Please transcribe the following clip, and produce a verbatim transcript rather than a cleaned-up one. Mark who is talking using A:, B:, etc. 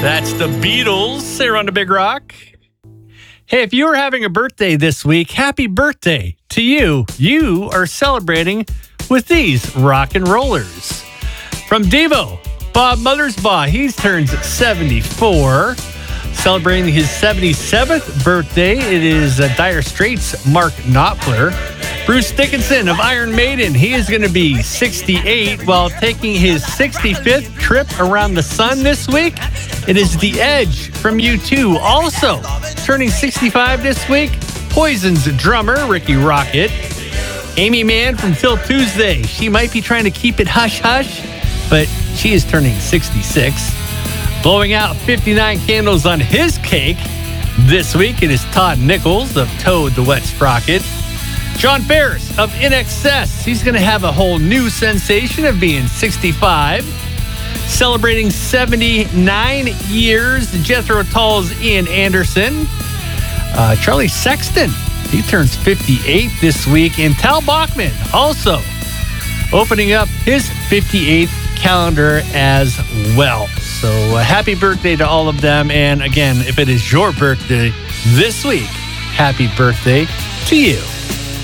A: That's the Beatles here on the Big Rock. Hey, if you are having a birthday this week, happy birthday to you. You are celebrating with these rock and rollers. From Devo, Bob Mothersbaugh, he turns seventy-four. Celebrating his seventy-seventh birthday, it is uh, Dire Straits' Mark Knopfler. Bruce Dickinson of Iron Maiden, he is going to be sixty-eight while taking his sixty-fifth trip around the sun this week. It is The Edge from U two, also turning sixty-five this week. Poison's drummer, Ricky Rocket. Amy Mann from Till Tuesday, she might be trying to keep it hush-hush, but she is turning sixty-six. Blowing out fifty-nine candles on his cake this week, it is Todd Nichols of Toad the Wet Sprocket. John Ferris of I N X S, he's going to have a whole new sensation of being sixty-five. Celebrating seventy-nine years, Jethro Tull's Ian Anderson. Uh, Charlie Sexton, he turns fifty-eight this week. And Tal Bachman also opening up his fifty-eighth calendar as well. So uh, happy birthday to all of them. And again, if it is your birthday this week, happy birthday to you.